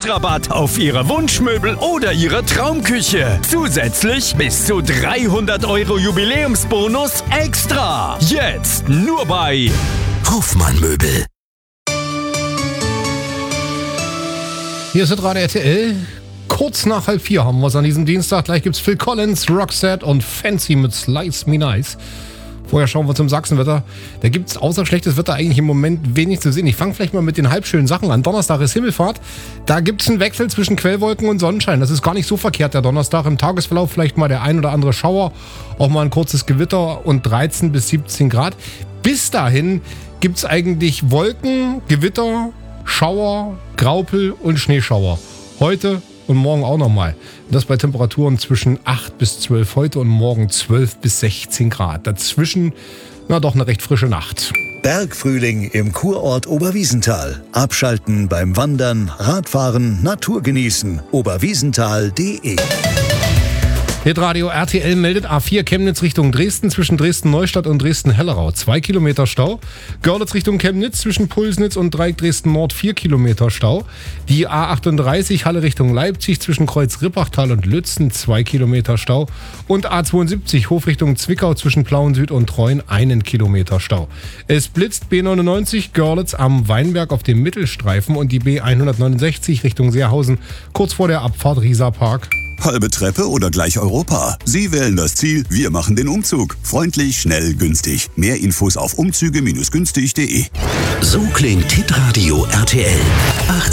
Großrabatt auf Ihre Wunschmöbel oder Ihre Traumküche. Zusätzlich bis zu 300 € Jubiläumsbonus extra. Jetzt nur bei Hofmann Möbel. Hier ist Radio RTL. Kurz nach 3:30 haben wir es an diesem Dienstag. Gleich gibt's Phil Collins, Roxette und Fancy mit Slice Me Nice. Vorher schauen wir zum Sachsenwetter. Da gibt's außer schlechtes Wetter eigentlich im Moment wenig zu sehen. Ich fange vielleicht mal mit den halbschönen Sachen an. Donnerstag ist Himmelfahrt. Da gibt's einen Wechsel zwischen Quellwolken und Sonnenschein. Das ist gar nicht so verkehrt, der Donnerstag. Im Tagesverlauf vielleicht mal der ein oder andere Schauer. Auch mal ein kurzes Gewitter und 13 bis 17 Grad. Bis dahin gibt's eigentlich Wolken, Gewitter, Schauer, Graupel und Schneeschauer. Heute und morgen auch nochmal. Das bei Temperaturen zwischen 8 bis 12 heute und morgen 12 bis 16 Grad. Dazwischen, doch eine recht frische Nacht. Bergfrühling im Kurort Oberwiesenthal. Abschalten beim Wandern, Radfahren, Natur genießen. Oberwiesenthal.de. Hitradio RTL meldet A4 Chemnitz Richtung Dresden zwischen Dresden-Neustadt und Dresden-Hellerau 2 Kilometer Stau. Görlitz Richtung Chemnitz zwischen Pulsnitz und Dreieck Dresden-Nord 4 Kilometer Stau. Die A38 Halle Richtung Leipzig zwischen Kreuz-Rippachtal und Lützen 2 Kilometer Stau. Und A72 Hof Richtung Zwickau zwischen Plauen Süd und Treuen 1 Kilometer Stau. Es blitzt B99 Görlitz am Weinberg auf dem Mittelstreifen und die B169 Richtung Seerhausen kurz vor der Abfahrt Rieserpark. Halbe Treppe oder gleich Europa? Sie wählen das Ziel, wir machen den Umzug. Freundlich, schnell, günstig. Mehr Infos auf umzüge-günstig.de. So klingt Hitradio RTL.